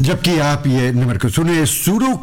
जबकि आप ये नंबर को सुने सुरों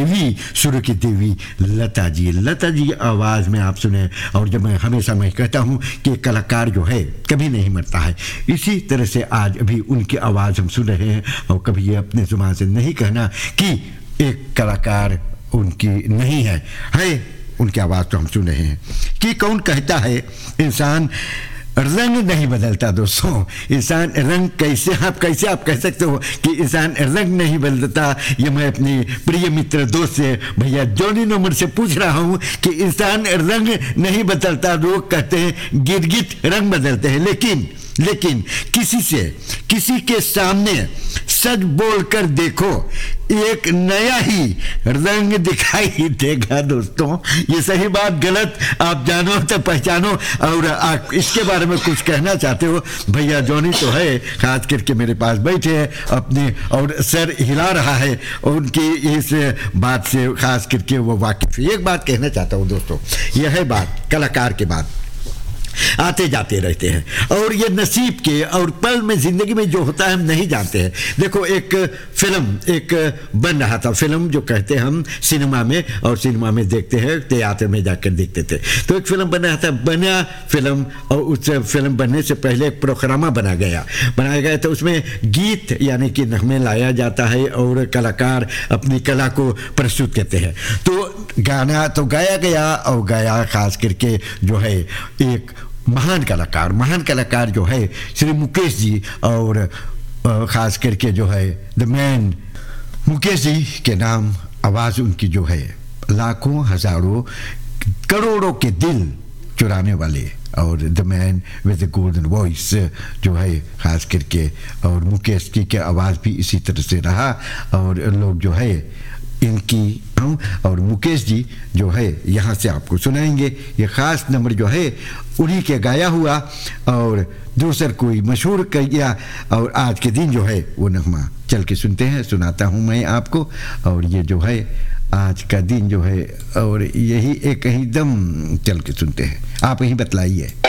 की देवी लता जी आवाज़ में आप सुने। और जब मैं हमेशा कहता हूँ कि कलाकार जो है कभी नहीं मरता है, इसी तरह से आज अभी उनकी आवाज़ हम सुन रहे हैं। और कभी ये अपने जुबान से नहीं कहना कि एक कलाकार उनकी नहीं है, उनकी आवाज़ तो हम सुन रहे हैं। कि कौन कहता है इंसान रंग नहीं बदलता। दोस्तों, इंसान रंग कैसे आप कह सकते हो कि इंसान रंग नहीं बदलता। ये मैं अपनी प्रिय मित्र दोस्त से भैया जॉनी नंबर से पूछ रहा हूँ कि इंसान रंग नहीं बदलता। लोग कहते हैं गिरगिट रंग बदलते हैं, लेकिन किसी के सामने सच बोलकर देखो, एक नया ही रंग दिखाई देगा। दोस्तों, ये सही बात गलत आप जानो तो पहचानो। और आप इसके बारे में कुछ कहना चाहते हो, भैया जॉनी तो है खास करके मेरे पास बैठे हैं अपने और सर हिला रहा है उनकी इस बात से खास करके वो वाकिफ। एक बात कहना चाहता हूँ दोस्तों, यह है बात कलाकार के बाद आते जाते रहते हैं और ये नसीब के और पल में ज़िंदगी में जो होता है हम नहीं जानते हैं। देखो, एक फिल्म बन रहा था, फिल्म जो कहते हैं हम सिनेमा में देखते हैं, थिएटर में जाकर देखते थे। तो एक फिल्म बन रहा था, बना फिल्म, और उस फिल्म बनने से पहले एक प्रोग्रामा बनाया गया। तो उसमें गीत यानी कि नगमे लाया जाता है और कलाकार अपनी कला को प्रस्तुत करते हैं। तो गाना तो गाया गया और गाया खास करके जो है एक महान कलाकार जो है श्री मुकेश जी, और ख़ास करके जो है द मैन मुकेश जी के नाम आवाज़ उनकी जो है लाखों हज़ारों करोड़ों के दिल चुराने वाले, और the man with the golden voice जो है ख़ास करके, और मुकेश जी की आवाज़ भी इसी तरह से रहा। और लोग जो है इनकी और मुकेश जी जो है यहाँ से आपको सुनाएंगे। ये ख़ास नंबर जो है उन्हीं के गाया हुआ और दूसर कोई मशहूर किया, और आज के दिन जो है वो नगमा चल के सुनाता हूँ मैं आपको। और ये जो है आज का दिन जो है और यही एक ही दम चल के सुनते हैं। आप ही बतलाइए।